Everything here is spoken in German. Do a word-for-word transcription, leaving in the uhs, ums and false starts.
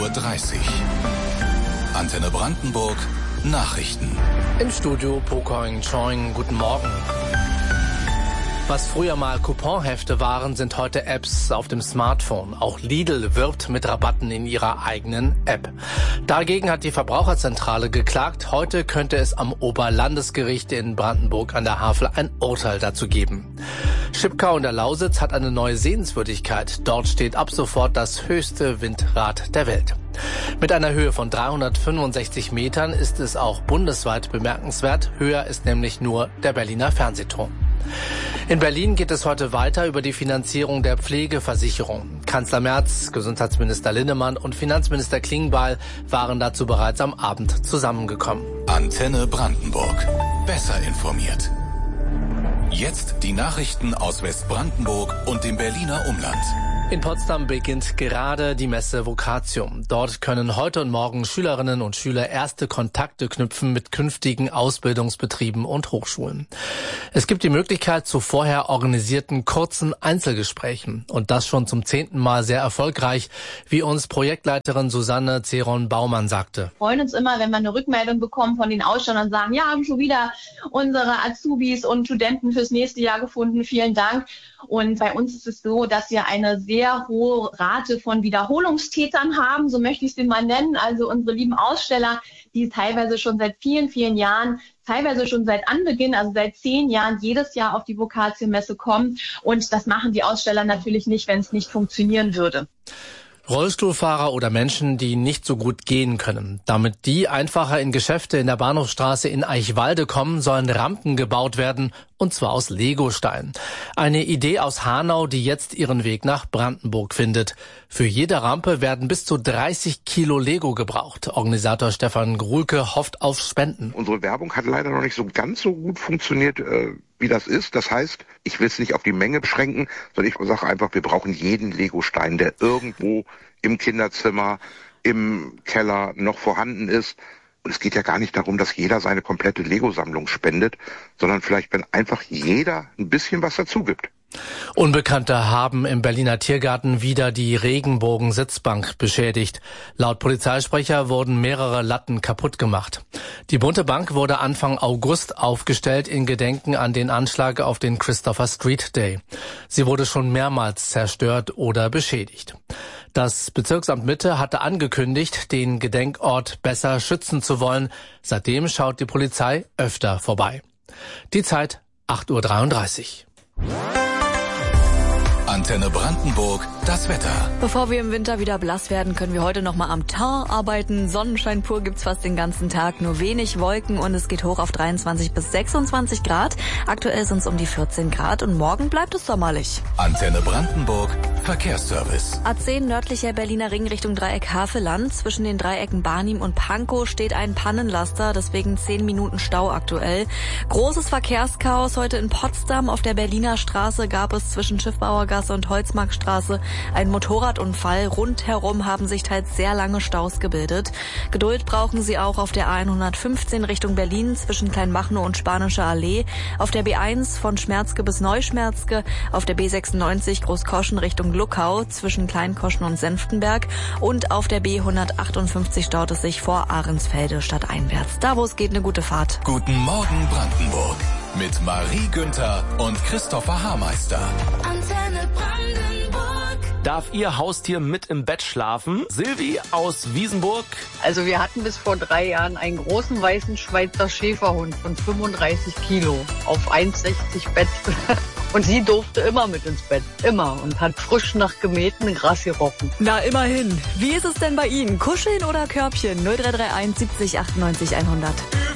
Uhr dreißig. Antenne Brandenburg, Nachrichten. Im Studio Pokoing Choing, guten Morgen. Was früher mal Couponhefte waren, sind heute Apps auf dem Smartphone. Auch Lidl wirbt mit Rabatten in ihrer eigenen App. Dagegen hat die Verbraucherzentrale geklagt. Heute könnte es am Oberlandesgericht in Brandenburg an der Havel ein Urteil dazu geben. Schipkau in der Lausitz hat eine neue Sehenswürdigkeit. Dort steht ab sofort das höchste Windrad der Welt. Mit einer Höhe von dreihundertfünfundsechzig Metern ist es auch bundesweit bemerkenswert. Höher ist nämlich nur der Berliner Fernsehturm. In Berlin geht es heute weiter über die Finanzierung der Pflegeversicherung. Kanzler Merz, Gesundheitsminister Linnemann und Finanzminister Klingbeil waren dazu bereits am Abend zusammengekommen. Antenne Brandenburg. Besser informiert. Jetzt die Nachrichten aus Westbrandenburg und dem Berliner Umland. In Potsdam beginnt gerade die Messe Vocatium. Dort können heute und morgen Schülerinnen und Schüler erste Kontakte knüpfen mit künftigen Ausbildungsbetrieben und Hochschulen. Es gibt die Möglichkeit zu vorher organisierten kurzen Einzelgesprächen. Und das schon zum zehnten Mal sehr erfolgreich, wie uns Projektleiterin Susanne Zeron-Baumann sagte. Wir freuen uns immer, wenn wir eine Rückmeldung bekommen von den Ausstellern und sagen, ja, haben schon wieder unsere Azubis und Studenten fürs nächste Jahr gefunden. Vielen Dank. Und bei uns ist es so, dass wir eine sehr sehr hohe Rate von Wiederholungstätern haben, so möchte ich sie mal nennen. Also unsere lieben Aussteller, die teilweise schon seit vielen, vielen Jahren, teilweise schon seit Anbeginn, also seit zehn Jahren, jedes Jahr auf die Vocatium-Messe kommen. Und das machen die Aussteller natürlich nicht, wenn es nicht funktionieren würde. Rollstuhlfahrer oder Menschen, die nicht so gut gehen können. Damit die einfacher in Geschäfte in der Bahnhofstraße in Eichwalde kommen, sollen Rampen gebaut werden, und zwar aus Legostein. Eine Idee aus Hanau, die jetzt ihren Weg nach Brandenburg findet. Für jede Rampe werden bis zu dreißig Kilo Lego gebraucht. Organisator Stefan Gruhlke hofft auf Spenden. Unsere Werbung hat leider noch nicht so ganz so gut funktioniert, äh, wie das ist. Das heißt, ich will es nicht auf die Menge beschränken, sondern ich sage einfach, wir brauchen jeden Legostein, der irgendwo im Kinderzimmer, im Keller noch vorhanden ist. Und es geht ja gar nicht darum, dass jeder seine komplette Lego-Sammlung spendet, sondern vielleicht, wenn einfach jeder ein bisschen was dazu gibt. Unbekannte haben im Berliner Tiergarten wieder die Regenbogen-Sitzbank beschädigt. Laut Polizeisprecher wurden mehrere Latten kaputt gemacht. Die bunte Bank wurde Anfang August aufgestellt in Gedenken an den Anschlag auf den Christopher Street Day. Sie wurde schon mehrmals zerstört oder beschädigt. Das Bezirksamt Mitte hatte angekündigt, den Gedenkort besser schützen zu wollen. Seitdem schaut die Polizei öfter vorbei. Die Zeit acht Uhr dreiunddreißig. Antenne Brandenburg, das Wetter. Bevor wir im Winter wieder blass werden, können wir heute noch mal am Teint arbeiten. Sonnenschein pur gibt's fast den ganzen Tag, nur wenig Wolken und es geht hoch auf dreiundzwanzig bis sechsundzwanzig Grad. Aktuell sind es um die vierzehn Grad und morgen bleibt es sommerlich. Antenne Brandenburg, Verkehrsservice. A zehn nördlicher Berliner Ring Richtung Dreieck Havelland. Zwischen den Dreiecken Barnim und Pankow steht ein Pannenlaster, deswegen zehn Minuten Stau aktuell. Großes Verkehrschaos heute in Potsdam. Auf der Berliner Straße gab es zwischen Schiffbauergasse und Holzmarktstraße einen Motorradunfall. Rundherum haben sich teils sehr lange Staus gebildet. Geduld brauchen Sie auch auf der A hundertfünfzehn Richtung Berlin zwischen Kleinmachnow und Spanische Allee, auf der B eins von Schmerzke bis Neuschmerzke, auf der B sechsundneunzig Großkoschen Richtung Luckau zwischen Kleinkoschen und Senftenberg und auf der B hundertachtundfünfzig staut es sich vor Ahrensfelde stadteinwärts. Da, wo es geht, eine gute Fahrt. Guten Morgen Brandenburg mit Marie Günther und Christopher Haarmeister. Antenne Brandenburg. Darf Ihr Haustier mit im Bett schlafen? Silvi aus Wiesenburg. Also wir hatten bis vor drei Jahren einen großen weißen Schweizer Schäferhund von fünfunddreißig Kilo auf eins sechzig Bett. Und sie durfte immer mit ins Bett, immer, und hat frisch nach gemähtem Gras gerochen. Na, immerhin. Wie ist es denn bei Ihnen? Kuscheln oder Körbchen? null drei drei eins siebzig achtundneunzig hundert.